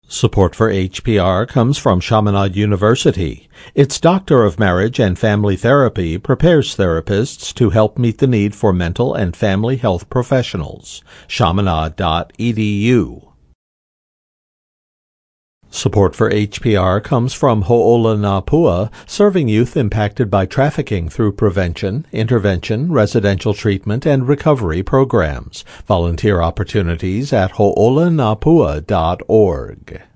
Support for HPR comes from Chaminade University. Its Doctor of Marriage and Family Therapy prepares therapists to help meet the need for mental and family health professionals. Chaminade.edu. Support for HPR comes from Ho'olanapua, serving youth impacted by trafficking through prevention, intervention, residential treatment, and recovery programs. Volunteer opportunities at ho'olanapua.org.